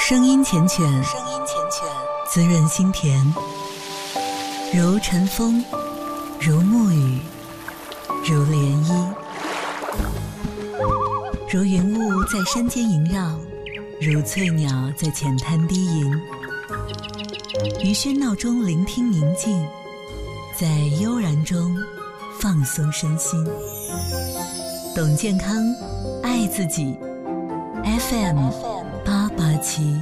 声音缱绻，滋润心田，如晨风，如沐雨，如涟漪，如云雾在山间萦绕，如翠鸟在浅滩低吟。于喧闹中聆听宁静，在悠然中放松身心。懂健康，爱自己。FM 887。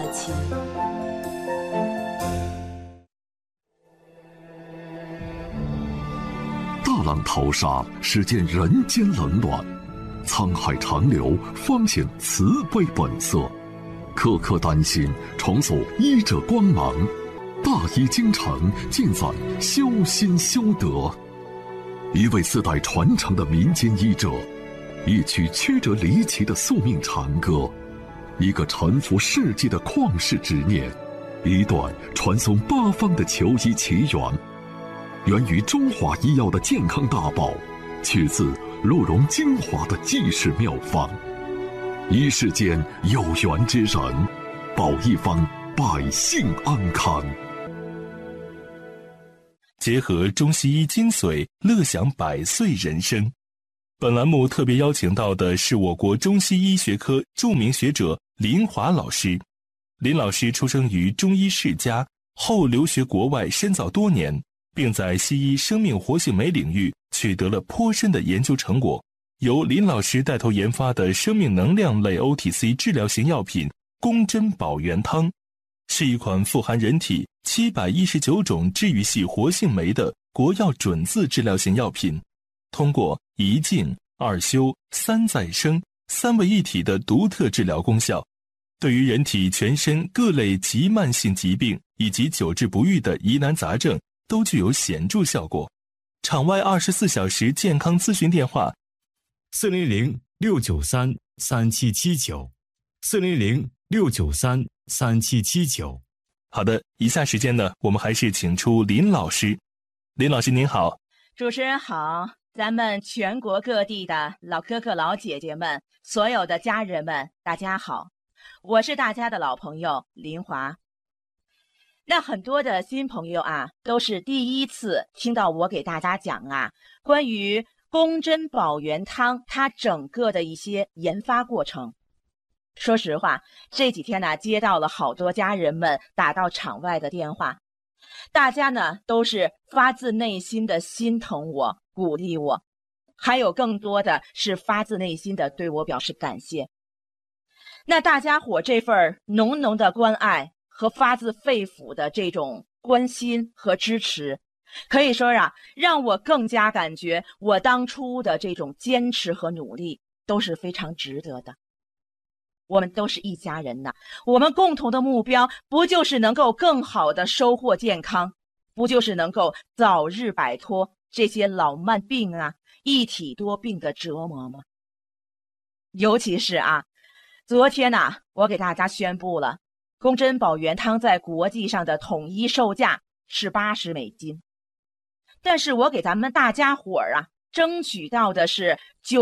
大浪淘沙，始见人间冷暖；沧海长流，方显慈悲本色。刻刻丹心，重塑医者光芒。大医精诚，尽在修心修德。一位4代传承的民间医者，一曲曲折离奇的宿命长歌，一个沉浮世纪的旷世执念，一段传颂八方的求医奇缘。源于中华医药的健康大宝，取自鹿茸精华的济世妙方。医世间有缘之人，保一方百姓安康。 结合中西医精髓，乐享100岁人生。本栏目特别邀请到的是我国中西医学科著名学者林华老师。林老师出生于中医世家，后留学国外深造多年，并在西医生命活性酶领域取得了颇深的研究成果。由林老师带头研发的生命能量类 OTC 治疗型药品宫珍保元汤，是一款富含人体719种治愈系活性酶的国药准字治疗型药品，通过1静、2修、3再生3位一体的独特治疗功效，对于人体全身各类急慢性疾病以及久治不愈的疑难杂症都具有显著效果。场外24小时健康咨询电话 400-693-3779，400-693-3779。 好的，以下时间呢，我们还是请出林老师。林老师您好。 主持人好，咱们全国各地的老哥哥老姐姐们，所有的家人们，大家好，我是大家的老朋友林华。那很多的新朋友啊，都是第一次听到我给大家讲啊，关于宫珍保元汤它整个的一些研发过程。说实话，这几天呢，接到了好多家人们打到场外的电话，大家呢都是发自内心的心疼我，鼓励我，还有更多的是发自内心的对我表示感谢。那大家伙这份浓浓的关爱和发自肺腑的这种关心和支持，可以说啊，让我更加感觉我当初的这种坚持和努力都是非常值得的。我们都是一家人呐，我们共同的目标不就是能够更好的收获健康，不就是能够早日摆脱这些老慢病啊、一体多病的折磨吗？尤其是啊，昨天啊，我给大家宣布了宫珍保元汤在国际上的统一售价是$80，但是我给咱们大家伙儿啊争取到的是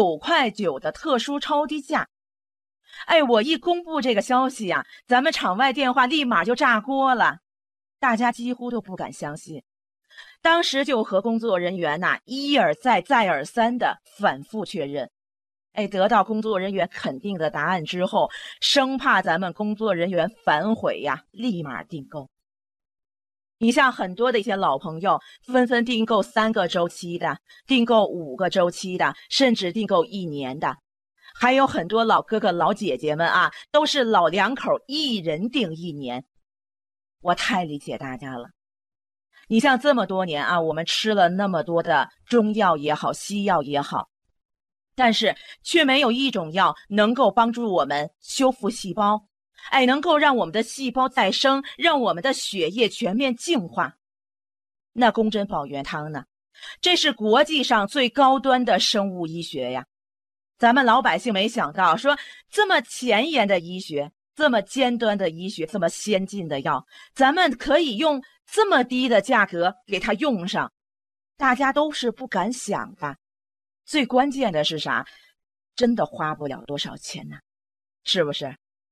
9.9的特殊超低价。哎，我一公布这个消息啊，咱们场外电话立马就炸锅了，大家几乎都不敢相信。当时就和工作人员呐，一而再再而三的反复确认。哎，得到工作人员肯定的答案之后，生怕咱们工作人员反悔呀，立马订购。你像很多的一些老朋友纷纷订购3个周期的，订购5个周期的，甚至订购1年的。还有很多老哥哥老姐姐们啊，都是老两口一人订1年。我太理解大家了。你像这么多年啊，我们吃了那么多的中药也好，西药也好，但是却没有一种药能够帮助我们修复细胞，哎，能够让我们的细胞再生，让我们的血液全面净化。那宫珍保元汤呢？这是国际上最高端的生物医学呀。咱们老百姓没想到，说这么前沿的医学，这么尖端的医学，这么先进的药，咱们可以用这么低的价格给它用上，大家都是不敢想的。最关键的是啥？真的花不了多少钱呢，是不是？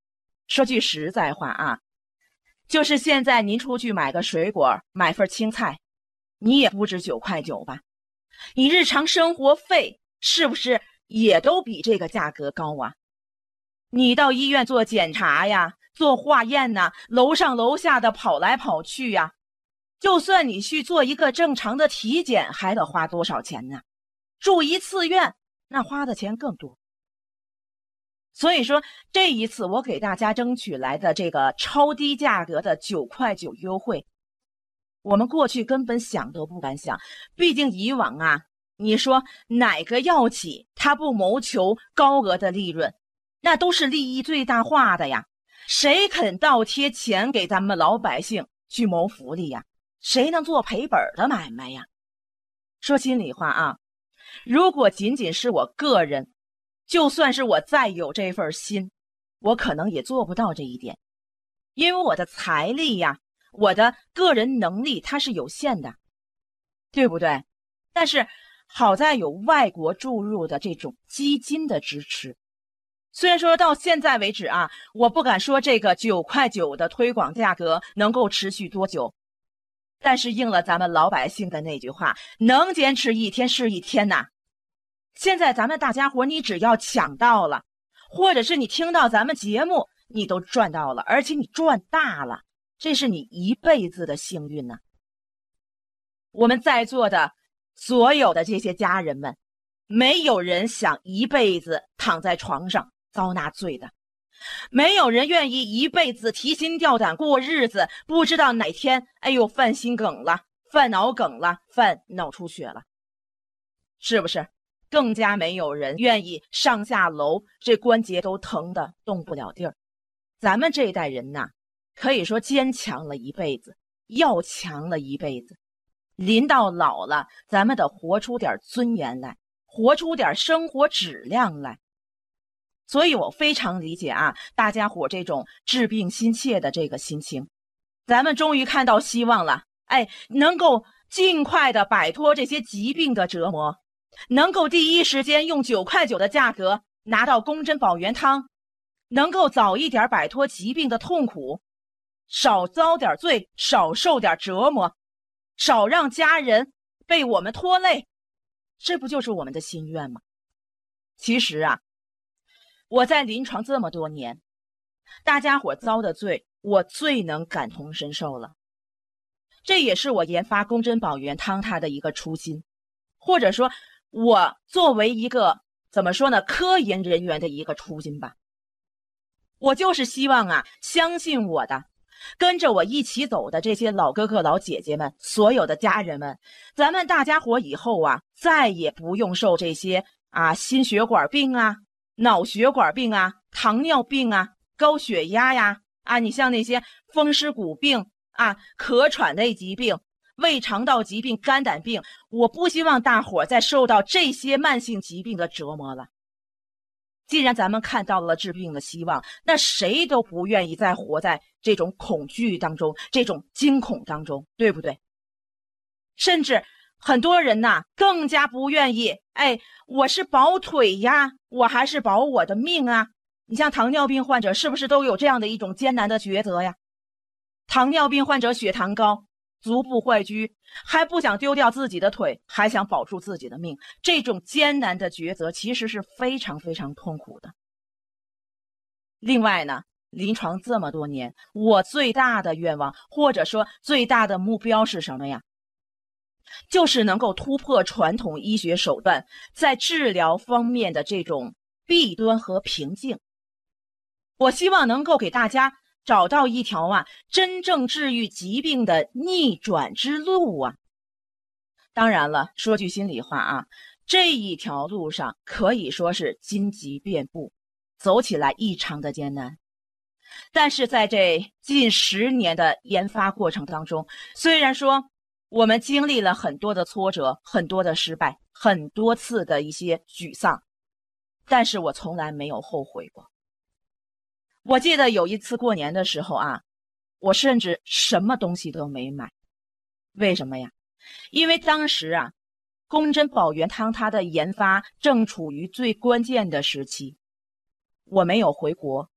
说句实在话啊，就是现在您出去买个水果，买份青菜，你也不止9.9块吧？你日常生活费是不是也都比这个价格高啊？你到医院做检查呀，做化验呐，楼上楼下的跑来跑去呀，就算你去做一个正常的体检，还得花多少钱呢？住一次院，那花的钱更多。所以说这一次我给大家争取来的这个超低价格的9.9块优惠，我们过去根本想都不敢想。毕竟以往啊，你说哪个药企他不谋求高额的利润，那都是利益最大化的呀。谁肯倒贴钱给咱们老百姓去谋福利呀？谁能做赔本的买卖呀？说心里话啊，如果仅仅是我个人，就算是我再有这份心，我可能也做不到这一点，因为我的财力呀，我的个人能力它是有限的，对不对？但是好在有外国注入的这种基金的支持。虽然说到现在为止啊，我不敢说这个9.9块的推广价格能够持续多久，但是应了咱们老百姓的那句话，能坚持一天是一天呐。现在咱们大家伙，你只要抢到了，或者是你听到咱们节目，你都赚到了，而且你赚大了，这是你一辈子的幸运呢。我们在座的所有的这些家人们，没有人想一辈子躺在床上遭纳罪的，没有人愿意一辈子提心吊胆过日子，不知道哪天哎呦犯心梗了，犯脑梗了，犯脑出血了，是不是？更加没有人愿意上下楼这关节都疼得动不了地儿。咱们这一代人呐，可以说坚强了一辈子，要强了一辈子，临到老了，咱们得活出点尊严来，活出点生活质量来。所以我非常理解啊，大家伙这种治病心切的这个心情。咱们终于看到希望了，哎，能够尽快的摆脱这些疾病的折磨，能够第一时间用9.9块的价格拿到宫针保元汤，能够早一点摆脱疾病的痛苦，少遭点罪，少受点折磨，少让家人被我们拖累，这不就是我们的心愿吗？其实啊，我在临床这么多年，大家伙遭的罪，我最能感同身受了。这也是我研发宫针保元汤它的一个初心，或者说我作为一个怎么说呢，科研人员的一个初心吧。我就是希望啊，相信我的，跟着我一起走的这些老哥哥老姐姐们，所有的家人们，咱们大家伙以后啊，再也不用受这些心血管病啊、脑血管病啊、糖尿病啊、高血压呀你像那些风湿骨病咳喘类疾病、胃肠道疾病、肝胆病，我不希望大伙再受到这些慢性疾病的折磨了。既然咱们看到了治病的希望，那谁都不愿意再活在这种恐惧当中，这种惊恐当中，对不对？甚至很多人更加不愿意，我是保腿呀，我还是保我的命啊？你像糖尿病患者是不是都有这样的一种艰难的抉择呀？糖尿病患者血糖高，足部坏疽，还不想丢掉自己的腿，还想保住自己的命，这种艰难的抉择其实是非常非常痛苦的。另外呢，临床这么多年，我最大的愿望或者说最大的目标是什么呀？就是能够突破传统医学手段在治疗方面的这种弊端和瓶颈。我希望能够给大家找到一条真正治愈疾病的逆转之路啊！当然了，说句心里话这一条路上可以说是荆棘遍布，走起来异常的艰难。但是在这近10年的研发过程当中，虽然说我们经历了很多的挫折，很多的失败，很多次的一些沮丧，但是我从来没有后悔过。我记得有一次过年的时候我甚至什么东西都没买。为什么呀？因为当时宫针保元汤它的研发正处于最关键的时期，我没有回国，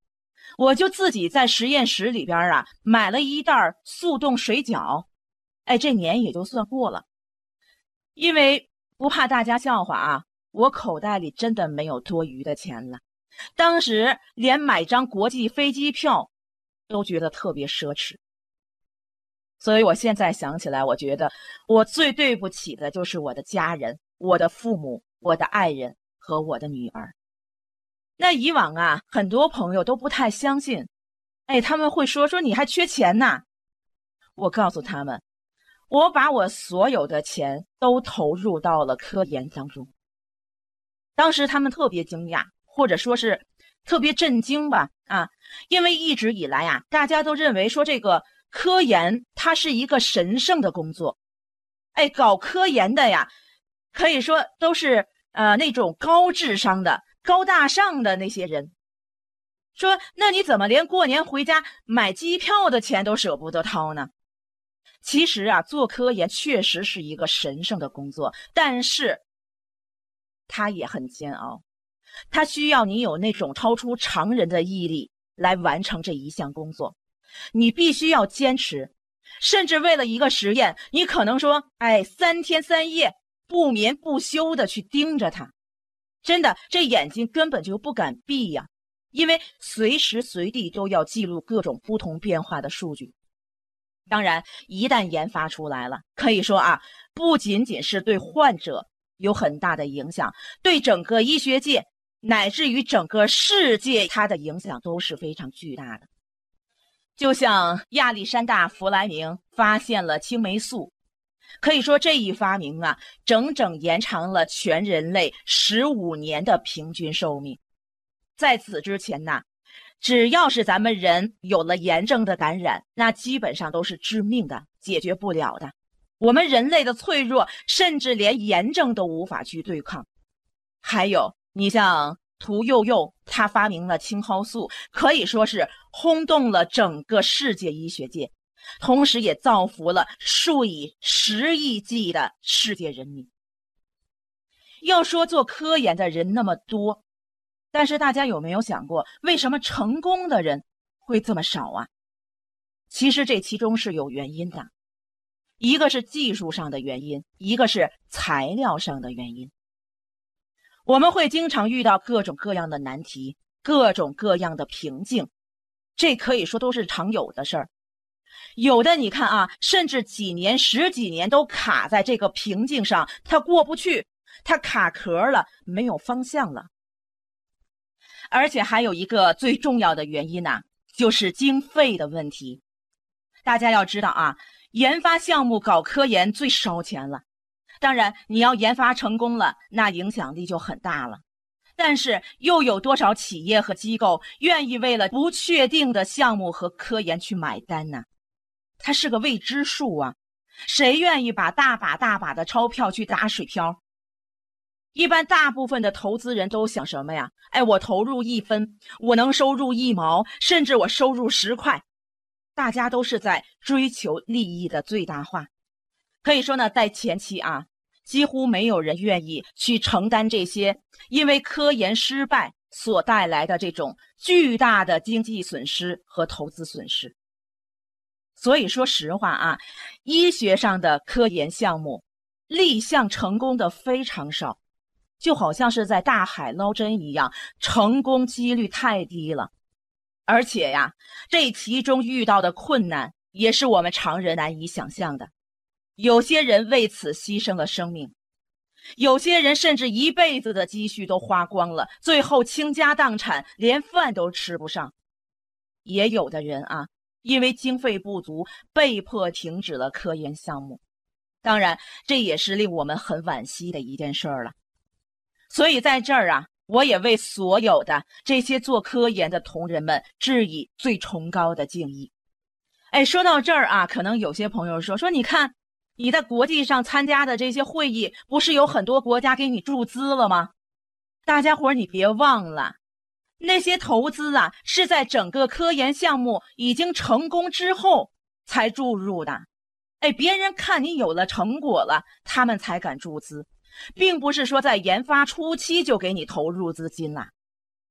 我就自己在实验室里边啊买了一袋速冻水饺，这年也就算过了。因为不怕大家笑话啊，我口袋里真的没有多余的钱了，当时连买张国际飞机票都觉得特别奢侈。所以我现在想起来，我觉得我最对不起的就是我的家人，我的父母，我的爱人和我的女儿。那以往啊，很多朋友都不太相信，他们会说你还缺钱呢。我告诉他们，我把我所有的钱都投入到了科研当中。当时他们特别惊讶，或者说是特别震惊吧，因为一直以来啊，大家都认为说这个科研它是一个神圣的工作，搞科研的呀，可以说都是那种高智商的、高大上的那些人。说那你怎么连过年回家买机票的钱都舍不得掏呢？其实啊，做科研确实是一个神圣的工作，但是它也很煎熬，它需要你有那种超出常人的毅力来完成这一项工作。你必须要坚持，甚至为了一个实验，你可能说3天3夜不眠不休的去盯着它，真的这眼睛根本就不敢闭呀，因为随时随地都要记录各种不同变化的数据。当然一旦研发出来了，可以说啊，不仅仅是对患者有很大的影响，对整个医学界乃至于整个世界，它的影响都是非常巨大的。就像亚历山大·弗莱明发现了青霉素，可以说这一发明啊，整整延长了全人类15年的平均寿命。在此之前呢，只要是咱们人有了炎症的感染，那基本上都是致命的，解决不了的。我们人类的脆弱，甚至连炎症都无法去对抗。还有，你像屠呦呦，他发明了青蒿素，可以说是轰动了整个世界医学界，同时也造福了数以10亿计的世界人民。要说做科研的人那么多，但是大家有没有想过，为什么成功的人会这么少啊？其实这其中是有原因的，一个是技术上的原因，一个是材料上的原因。我们会经常遇到各种各样的难题，各种各样的瓶颈，这可以说都是常有的事儿。有的你看啊，甚至几年、10几年都卡在这个瓶颈上，它过不去，它卡壳了，没有方向了。而且还有一个最重要的原因啊，就是经费的问题。大家要知道啊，研发项目搞科研最烧钱了。当然你要研发成功了，那影响力就很大了。但是又有多少企业和机构愿意为了不确定的项目和科研去买单呢？它是个未知数啊，谁愿意把大把大把的钞票去打水漂？一般大部分的投资人都想什么呀？我投入1分，我能收入1毛，甚至我收入10块。大家都是在追求利益的最大化。可以说呢，在前期啊，几乎没有人愿意去承担这些因为科研失败所带来的这种巨大的经济损失和投资损失。所以说实话啊，医学上的科研项目立项成功的非常少，就好像是在大海捞针一样，成功几率太低了。而且呀，这其中遇到的困难也是我们常人难以想象的。有些人为此牺牲了生命，有些人甚至一辈子的积蓄都花光了，最后倾家荡产，连饭都吃不上。也有的人啊，因为经费不足，被迫停止了科研项目。当然，这也是令我们很惋惜的一件事了。所以在这儿啊，我也为所有的这些做科研的同仁们致以最崇高的敬意。说到这儿啊，可能有些朋友说你看你在国际上参加的这些会议，不是有很多国家给你注资了吗？大家伙儿你别忘了，那些投资啊，是在整个科研项目已经成功之后才注入的。别人看你有了成果了，他们才敢注资，并不是说在研发初期就给你投入资金了。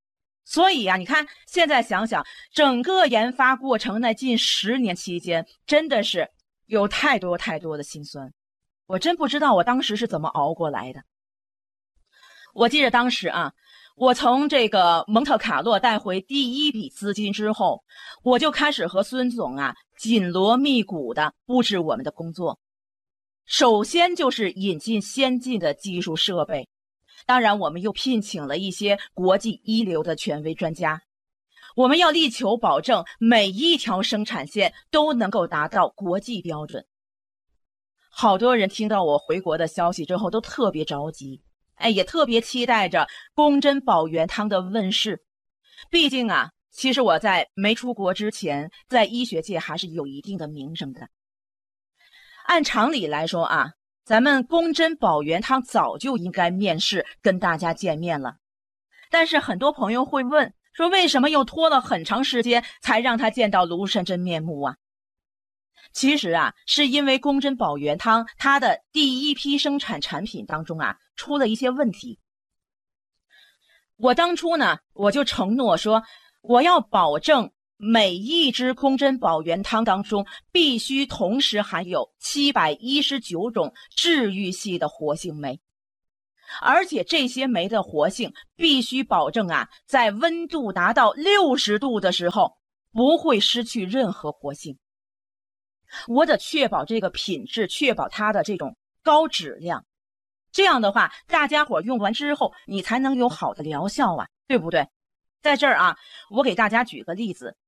所以你看现在想想，整个研发过程那近10年期间，真的是有太多的辛酸，我真不知道我当时是怎么熬过来的。我记得当时我从这个蒙特卡洛带回第一笔资金之后，我就开始和孙总紧锣密鼓的布置我们的工作。首先就是引进先进的技术设备，当然我们又聘请了一些国际一流的权威专家。我们要力求保证每一条生产线都能够达到国际标准。好多人听到我回国的消息之后都特别着急，也特别期待着宫珍宝元汤的问世。毕竟其实我在没出国之前，在医学界还是有一定的名声的。按常理来说咱们宫珍宝元汤早就应该面世跟大家见面了。但是很多朋友会问说，为什么又拖了很长时间才让他见到庐山真面目其实是因为宫珍宝元汤它的第一批生产产品当中出了一些问题。我当初呢，我就承诺说，我要保证每一支宫珍宝元汤当中必须同时含有719种治愈系的活性酶，而且这些酶的活性必须保证在温度达到60度的时候不会失去任何活性。我得确保这个品质，确保它的这种高质量，这样的话大家伙用完之后你才能有好的疗效对不对？在这儿我给大家举个例子，